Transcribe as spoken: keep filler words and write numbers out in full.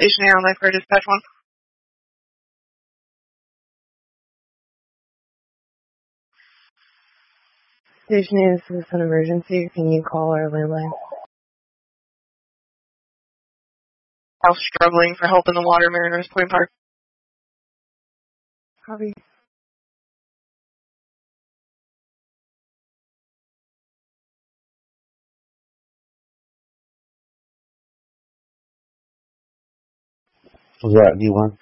Station Air Lifeguard Dispatch one. Station A, this is an emergency. Can you call our landline? House struggling for help in the water, Mariners Point Park. Copy. What's that, D one?